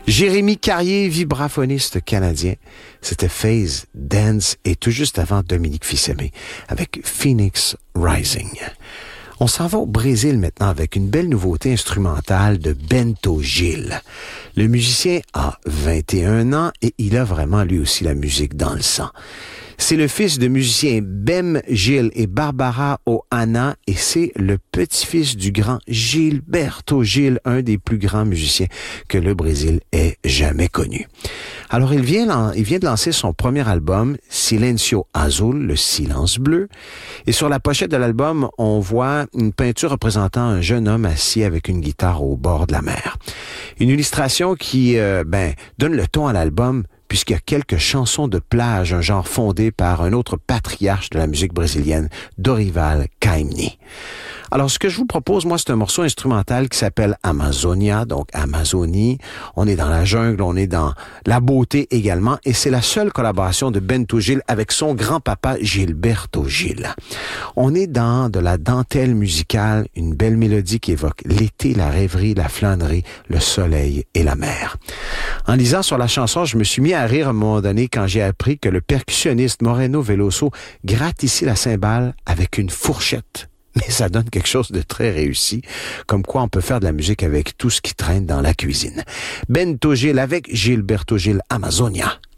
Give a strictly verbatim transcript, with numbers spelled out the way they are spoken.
Jérémy Carrier, vibraphoniste canadien. C'était Phase Dance et tout juste avant Dominique Fils-Aimé avec Phoenix Rising. On s'en va au Brésil maintenant avec une belle nouveauté instrumentale de Bento Gil. Le musicien a vingt et un ans et il a vraiment lui aussi la musique dans le sang. C'est le fils de musiciens Bem Gil et Barbara Oana et c'est le petit-fils du grand Gilberto Gil, un des plus grands musiciens que le Brésil ait jamais connu. Alors il vient, il vient de lancer son premier album, Silencio Azul, le silence bleu. Et sur la pochette de l'album, on voit une peinture représentant un jeune homme assis avec une guitare au bord de la mer. Une illustration qui euh, ben, donne le ton à l'album, puisqu'il y a quelques chansons de plage, un genre fondé par un autre patriarche de la musique brésilienne, Dorival Caymmi. Alors, ce que je vous propose, moi, c'est un morceau instrumental qui s'appelle Amazonia, donc Amazonie. On est dans la jungle, on est dans la beauté également, et c'est la seule collaboration de Bento Gil avec son grand-papa Gilberto Gil. On est dans de la dentelle musicale, une belle mélodie qui évoque l'été, la rêverie, la flânerie, le soleil et la mer. En lisant sur la chanson, je me suis mis à rire à un moment donné quand j'ai appris que le percussionniste Moreno Veloso gratte ici la cymbale avec une fourchette. Mais ça donne quelque chose de très réussi, comme quoi on peut faire de la musique avec tout ce qui traîne dans la cuisine. Bento Gil avec Gilberto Gil, Amazonia.